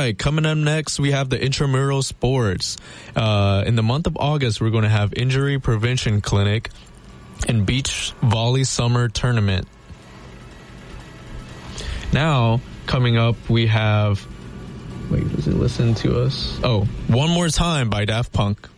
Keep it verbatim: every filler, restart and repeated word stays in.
right, coming up next, we have the intramural sports. Uh, in the month of August, we're going to have injury prevention clinic and beach volley summer tournament. Now, coming up, we have... Wait, does it listen to us? Oh, One More Time by Daft Punk.